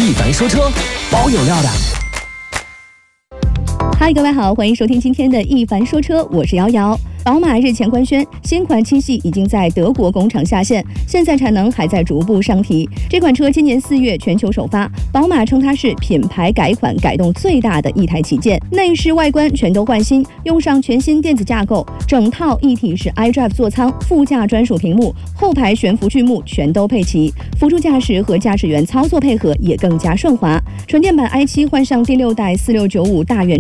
一凡说车，保有料的。 嗨，各位好，欢迎收听今天的一凡说车，我是瑶瑶。宝马日前官宣，新款七系已经在德国工厂下线，现在产能还在逐步上提。这款车今年4月全球首发，宝马称它是品牌改款改动最大的一台旗舰，内饰外观全都换新，用上全新电子架构，整套一体式 iDrive 座舱，副驾专属屏幕，后排悬浮剧目全都配齐，辅助驾驶和驾驶员操作配合也更加顺滑。纯电版 i7 换上第6代4695大圆